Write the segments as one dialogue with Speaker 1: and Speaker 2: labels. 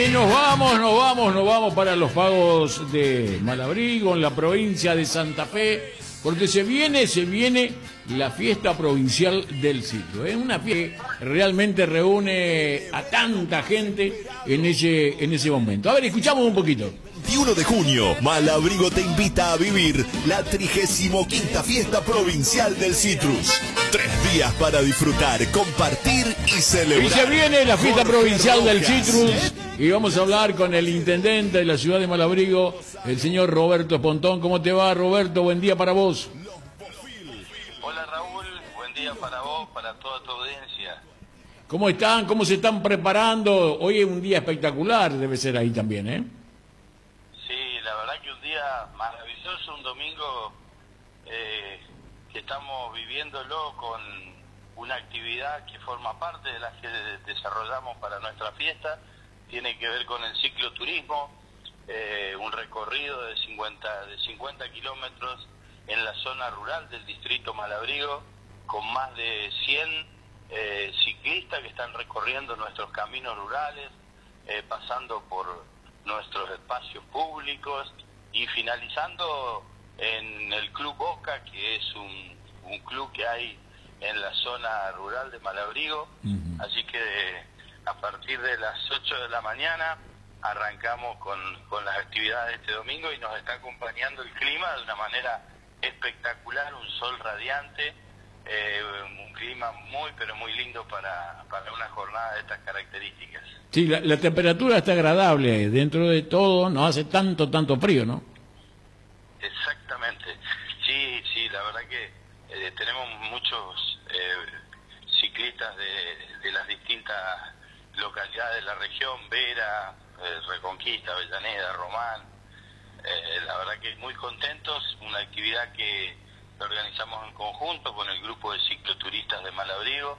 Speaker 1: Y nos vamos para los pagos de Malabrigo, en la provincia de Santa Fe, porque se viene la fiesta provincial del citro. Es una fiesta que realmente reúne a tanta gente en ese momento. A ver, escuchamos un poquito.
Speaker 2: 21 de junio, Malabrigo te invita a vivir la 35ª fiesta provincial del Citrus. 3 días para disfrutar, compartir y celebrar.
Speaker 1: Y se viene la fiesta provincial del Citrus y vamos a hablar con el intendente de la ciudad de Malabrigo, el señor Roberto Espontón. ¿Cómo te va, Roberto? Buen día para vos.
Speaker 3: Hola, Raúl. Buen día para vos, para toda tu audiencia.
Speaker 1: ¿Cómo están? ¿Cómo se están preparando? Hoy es un día espectacular, debe ser ahí también, ¿eh?
Speaker 3: La verdad que un día maravilloso, un domingo que estamos viviéndolo con una actividad que forma parte de la que desarrollamos para nuestra fiesta. Tiene que ver con el cicloturismo, un recorrido de 50 kilómetros en la zona rural del distrito Malabrigo, con más de 100 ciclistas que están recorriendo nuestros caminos rurales, pasando por nuestros espacios públicos y finalizando en el Club Boca, que es un club que hay en la zona rural de Malabrigo. Así que a partir de las 8 de la mañana arrancamos con las actividades de este domingo y nos está acompañando el clima de una manera espectacular, un sol radiante, un clima muy pero muy lindo para una jornada de estas características.
Speaker 1: Sí, la temperatura está agradable, dentro de todo no hace tanto frío, ¿no?
Speaker 3: Exactamente, sí, la verdad que tenemos muchos ciclistas de las distintas localidades de la región, Vera, Reconquista, Avellaneda, Román, la verdad que muy contentos, una actividad que organizamos en conjunto con el grupo de cicloturistas de Malabrigo,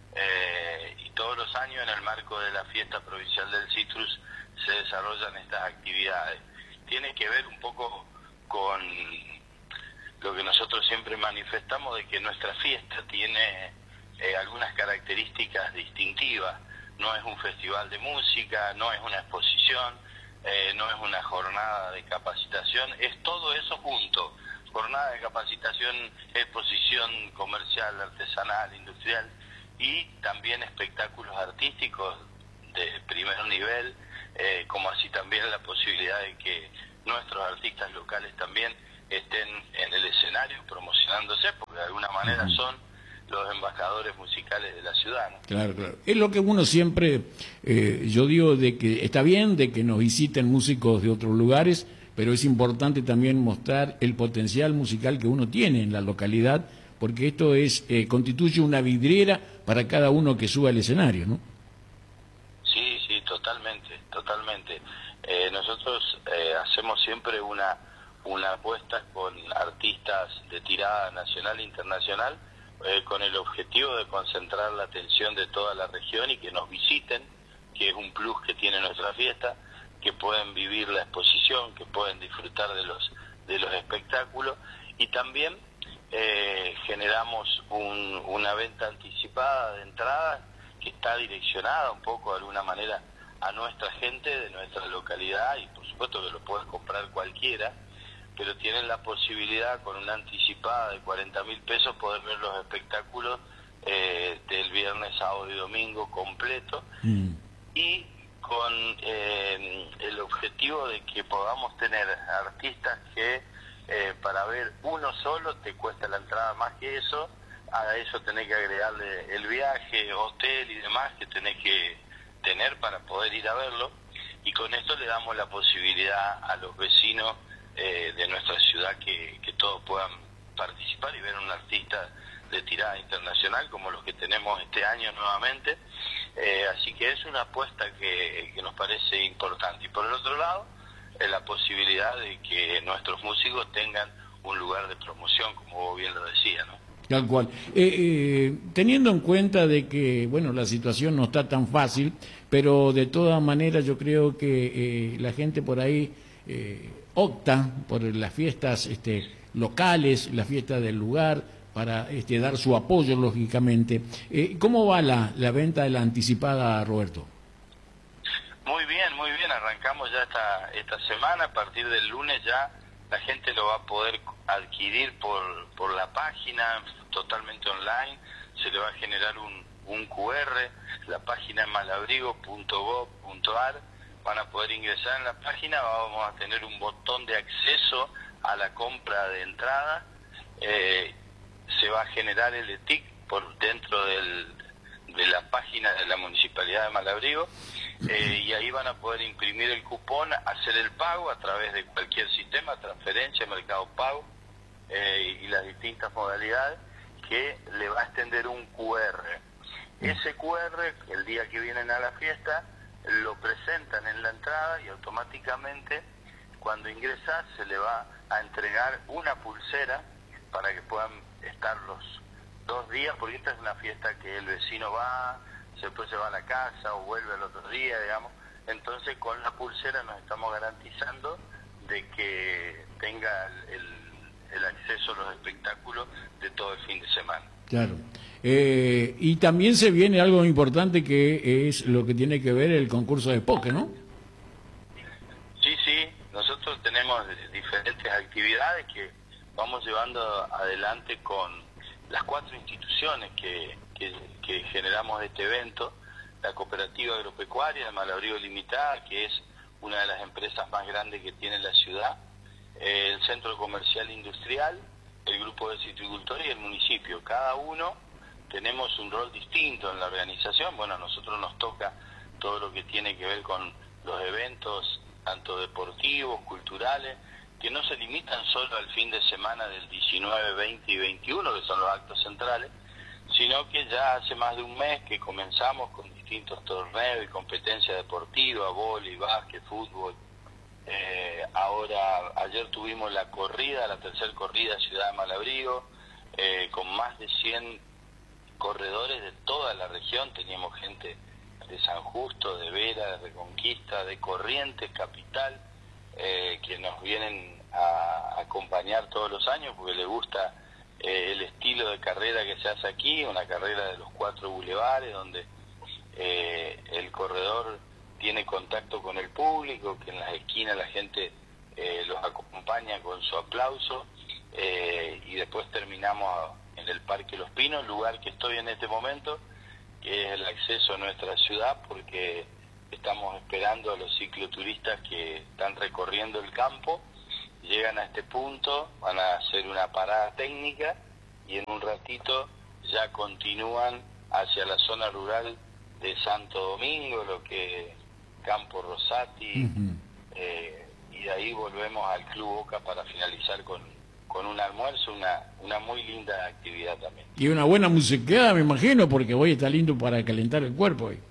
Speaker 3: y todos los años en el marco de la fiesta provincial del Citrus se desarrollan estas actividades. Tiene que ver un poco con lo que nosotros siempre manifestamos, de que nuestra fiesta tiene algunas características distintivas. No es un festival de música, no es una exposición, no es una jornada de capacitación, es todo eso junto. Jornada de capacitación, exposición comercial, artesanal, industrial y también espectáculos artísticos de primer nivel, como así también la posibilidad de que nuestros artistas locales también estén en el escenario promocionándose, porque de alguna manera son los embajadores musicales de la ciudad, ¿no?
Speaker 1: Claro. Es lo que uno siempre, yo digo, de que está bien de que nos visiten músicos de otros lugares, pero es importante también mostrar el potencial musical que uno tiene en la localidad, porque esto constituye una vidriera para cada uno que suba al escenario, ¿no?
Speaker 3: Sí, totalmente. Nosotros hacemos siempre una apuesta con artistas de tirada nacional e internacional, con el objetivo de concentrar la atención de toda la región y que nos visiten, que es un plus que tiene nuestra fiesta, que pueden vivir la exposición, que pueden disfrutar de los espectáculos, y también generamos una venta anticipada de entradas que está direccionada un poco de alguna manera a nuestra gente de nuestra localidad, y por supuesto que lo puede comprar cualquiera, pero tienen la posibilidad con una anticipada de 40.000 pesos poder ver los espectáculos del viernes, sábado y domingo completo, y con el objetivo de que podamos tener artistas que para ver uno solo te cuesta la entrada más que eso, a eso tenés que agregarle el viaje, hotel y demás que tenés que tener para poder ir a verlo, y con esto le damos la posibilidad a los vecinos de nuestra ciudad que todos puedan participar y ver un artista de tirada internacional como los que tenemos este año nuevamente. Así que es una apuesta que nos parece importante. Y por el otro lado, la posibilidad de que nuestros músicos tengan un lugar de promoción, como vos bien lo decías, ¿no?
Speaker 1: Tal cual. Teniendo en cuenta de que, bueno, la situación no está tan fácil, pero de todas maneras yo creo que la gente por ahí opta por las fiestas locales, las fiestas del lugar, para dar su apoyo, lógicamente. ¿Cómo va la venta de la anticipada, Roberto?
Speaker 3: Muy bien, arrancamos ya esta semana. A partir del lunes ya la gente lo va a poder adquirir por la página, totalmente online. Se le va a generar un QR, la página es malabrigo.gov.ar. Van a poder ingresar en la página, vamos a tener un botón de acceso a la compra de entrada. Se va a generar el ETIC por dentro de la página de la Municipalidad de Malabrigo. Y ahí van a poder imprimir el cupón, hacer el pago a través de cualquier sistema, transferencia, Mercado Pago y las distintas modalidades, que le va a extender un QR. Ese QR, el día que vienen a la fiesta, lo presentan en la entrada y automáticamente cuando ingresa se le va a entregar una pulsera para que puedan estar los 2 días, porque esta es una fiesta que el vecino va, después se va a la casa o vuelve al otro día, digamos. Entonces con la pulsera nos estamos garantizando de que tenga el acceso a los espectáculos de todo el fin de semana.
Speaker 1: Claro. Y también se viene algo importante que es lo que tiene que ver el concurso de póker, ¿no?
Speaker 3: Sí, nosotros tenemos diferentes actividades que vamos llevando adelante con las 4 instituciones que generamos este evento: la Cooperativa Agropecuaria de Malabrigo Limitada, que es una de las empresas más grandes que tiene la ciudad, el Centro Comercial Industrial, el Grupo de Citricultores y el municipio. Cada uno tenemos un rol distinto en la organización. Bueno, a nosotros nos toca todo lo que tiene que ver con los eventos, tanto deportivos, culturales, que no se limitan solo al fin de semana del 19, 20 y 21, que son los actos centrales, sino que ya hace más de un mes que comenzamos con distintos torneos y competencias deportivas, vóley, básquet, fútbol. Ayer tuvimos la tercera corrida Ciudad de Malabrigo, con más de 100 corredores de toda la región. Teníamos gente de San Justo, de Vera, de Reconquista, de Corrientes, Capital, que nos vienen a acompañar todos los años porque les gusta el estilo de carrera que se hace aquí, una carrera de los 4 bulevares, donde el corredor tiene contacto con el público, que en las esquinas la gente los acompaña con su aplauso, y después terminamos en el Parque Los Pinos, lugar que estoy en este momento, que es el acceso a nuestra ciudad, porque estamos esperando a los cicloturistas que están recorriendo el campo. Llegan a este punto, van a hacer una parada técnica y en un ratito ya continúan hacia la zona rural de Santo Domingo, lo que Campo Rosati, y de ahí volvemos al Club Boca para finalizar con un almuerzo, una muy linda actividad también.
Speaker 1: Y una buena musiqueada, me imagino, porque hoy está lindo para calentar el cuerpo hoy.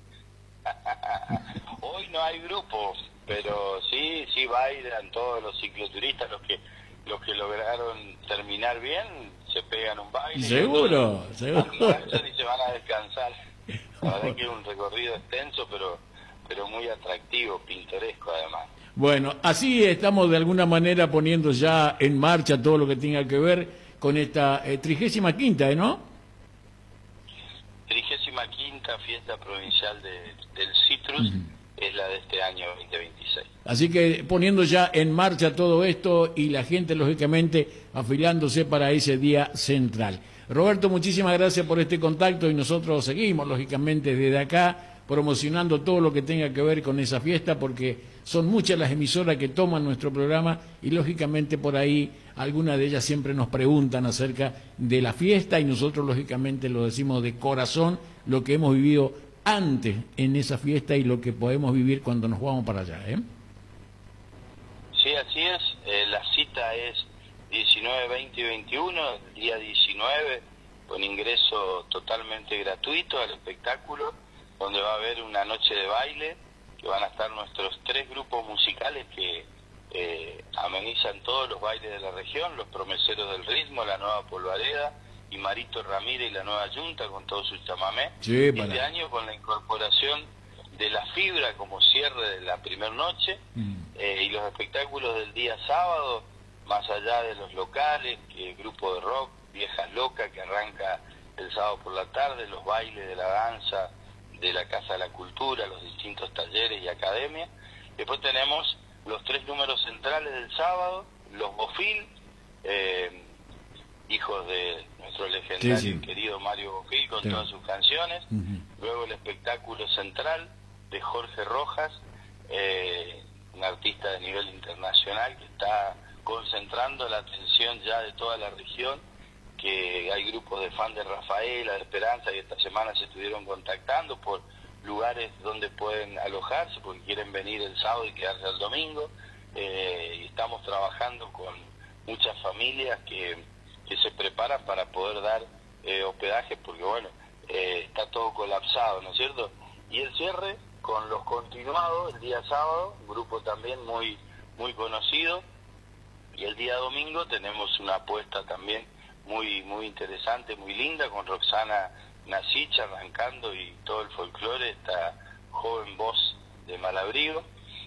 Speaker 3: Hoy no hay grupos, pero sí bailan todos los cicloturistas, los que lograron terminar bien, se pegan un baile.
Speaker 1: Seguro.
Speaker 3: Y se van a descansar. La verdad que es un recorrido extenso, pero muy atractivo, pintoresco además.
Speaker 1: Bueno, así estamos de alguna manera poniendo ya en marcha todo lo que tenga que ver con esta 35ª, ¿no?
Speaker 3: 35ª fiesta provincial del Citrus, es la de este año 2026.
Speaker 1: Así que poniendo ya en marcha todo esto y la gente lógicamente afilándose para ese día central. Roberto, muchísimas gracias por este contacto y nosotros seguimos lógicamente desde acá promocionando todo lo que tenga que ver con esa fiesta, porque son muchas las emisoras que toman nuestro programa y lógicamente por ahí algunas de ellas siempre nos preguntan acerca de la fiesta y nosotros lógicamente lo decimos de corazón, lo que hemos vivido antes en esa fiesta y lo que podemos vivir cuando nos vamos para allá, ¿eh?
Speaker 3: Sí, así es. La cita es 19, 20 y 21, el día 19, con ingreso totalmente gratuito al espectáculo, donde va a haber una noche de baile, que van a estar nuestros 3 grupos musicales que amenizan todos los bailes de la región: Los Promeseros del Ritmo, La Nueva Polvareda, y Marito Ramírez y la Nueva Yunta con todo su chamamé.
Speaker 1: Sí,
Speaker 3: este año con la incorporación de la fibra como cierre de la primera noche, y los espectáculos del día sábado, más allá de los locales, que grupo de rock, Viejas Locas, que arranca el sábado por la tarde, los bailes de la danza de la Casa de la Cultura, los distintos talleres y academias. Después tenemos los 3 números centrales del sábado, los Bofil, hijos de nuestro legendario y querido Mario Bofil con todas sus canciones. Luego el espectáculo central de Jorge Rojas, un artista de nivel internacional que está concentrando la atención ya de toda la región, que hay grupos de fan de Rafaela, de Esperanza, que esta semana se estuvieron contactando por lugares donde pueden alojarse, porque quieren venir el sábado y quedarse el domingo, y estamos trabajando con muchas familias que se preparan para poder dar hospedaje, porque bueno, está todo colapsado, ¿no es cierto? Y el cierre con Los Continuados el día sábado, un grupo también muy conocido, y el día domingo tenemos una apuesta también muy interesante, muy linda, con Roxana Nasich arrancando y todo el folclore, esta joven voz de Malabrigo.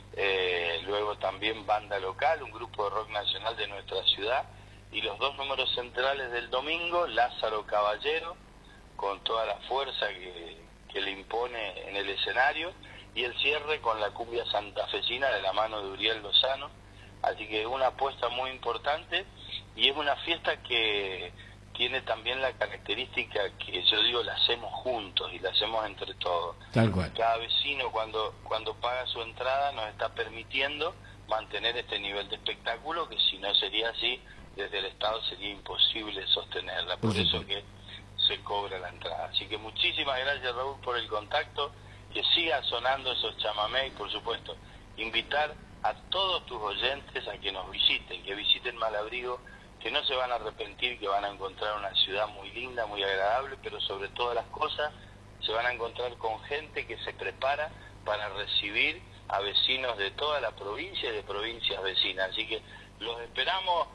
Speaker 3: Luego también banda local, un grupo de rock nacional de nuestra ciudad, y los 2 números centrales del domingo, Lázaro Caballero, con toda la fuerza que le impone en el escenario, y el cierre con la cumbia santafesina de la mano de Uriel Lozano. Así que es una apuesta muy importante, y es una fiesta que tiene también la característica que yo digo, la hacemos juntos y la hacemos entre todos.
Speaker 1: Tal cual.
Speaker 3: Cada vecino cuando paga su entrada nos está permitiendo mantener este nivel de espectáculo, que si no sería así, desde el Estado sería imposible sostenerla. Por eso que se cobra la entrada. Así que muchísimas gracias, Raúl, por el contacto, que sigan sonando esos chamamé, y por supuesto invitar a todos tus oyentes a que nos visiten, que visiten Malabrigo, que no se van a arrepentir, que van a encontrar una ciudad muy linda, muy agradable, pero sobre todas las cosas se van a encontrar con gente que se prepara para recibir a vecinos de toda la provincia y de provincias vecinas. Así que los esperamos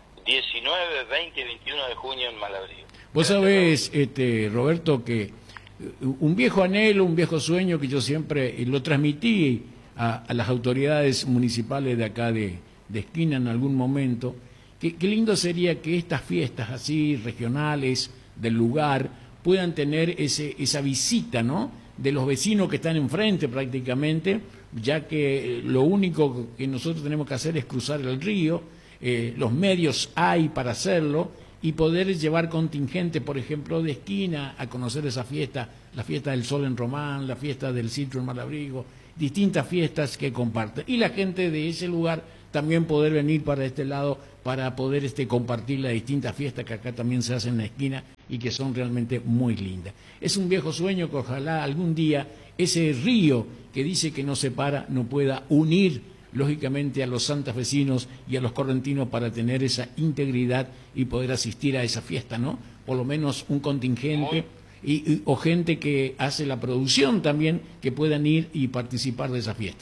Speaker 3: 19, 20 y 21 de junio en Malabrigo.
Speaker 1: Vos sabés, Roberto, que un viejo anhelo, un viejo sueño que yo siempre lo transmití a las autoridades municipales de acá de Esquina en algún momento. Qué lindo sería que estas fiestas así regionales del lugar puedan tener esa visita, ¿no?, de los vecinos que están enfrente prácticamente, ya que lo único que nosotros tenemos que hacer es cruzar el río, los medios hay para hacerlo, y poder llevar contingente, por ejemplo, de Esquina a conocer esa fiesta, la fiesta del Sol en Román, la fiesta del Citro en Malabrigo, distintas fiestas que comparten. Y la gente de ese lugar también poder venir para este lado para poder compartir las distintas fiestas que acá también se hacen en la esquina y que son realmente muy lindas. Es un viejo sueño que ojalá algún día ese río que dice que nos separa no pueda unir lógicamente a los santafesinos y a los correntinos para tener esa integridad y poder asistir a esa fiesta, ¿no? Por lo menos un contingente o gente que hace la producción también, que puedan ir y participar de esa fiesta.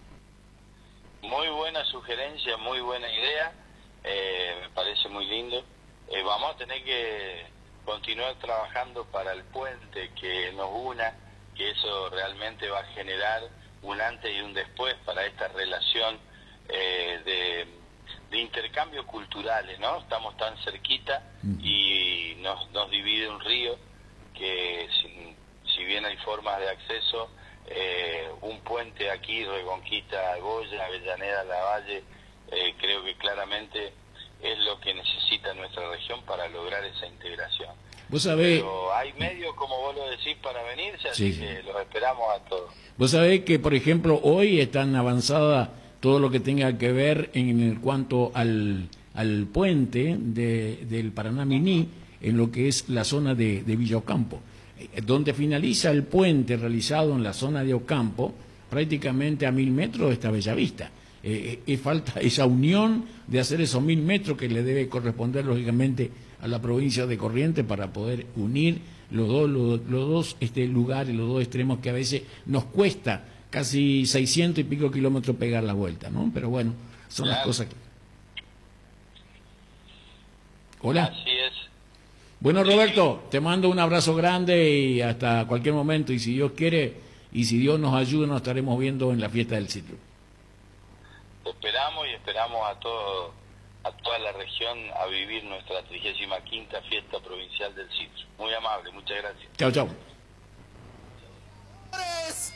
Speaker 3: Muy buena sugerencia, muy buena idea, me parece muy lindo. Vamos a tener que continuar trabajando para el puente que nos una, que eso realmente va a generar un antes y un después para esta relación de intercambios culturales, ¿no? Estamos tan cerquita y nos divide un río que si bien hay formas de acceso, un puente aquí, Reconquista, Goya, Avellaneda, Lavalle, creo que claramente es lo que necesita nuestra región para lograr esa integración.
Speaker 1: Vos sabés,
Speaker 3: pero hay medios, como vos lo decís, para venirse, así que los esperamos a todos. Vos
Speaker 1: sabés que, por ejemplo, hoy es tan avanzada todo lo que tenga que ver en cuanto al puente del Paraná Miní, en lo que es la zona de Villa Ocampo, donde finaliza el puente realizado en la zona de Ocampo, prácticamente a 1000 metros está Bellavista. Falta esa unión de hacer esos 1000 metros que le debe corresponder lógicamente a la provincia de Corrientes para poder unir los dos lugares, los dos extremos que a veces nos cuesta casi 600 y pico kilómetros pegar la vuelta, ¿no? Pero bueno, son las cosas que... Hola.
Speaker 3: Así es.
Speaker 1: Bueno, Roberto, te mando un abrazo grande y hasta cualquier momento, y si Dios quiere y si Dios nos ayuda, nos estaremos viendo en la fiesta del Citro.
Speaker 3: Esperamos y esperamos a toda la región a vivir nuestra 35ª fiesta provincial del Citro. Muy amable, muchas gracias.
Speaker 1: Chao, chao.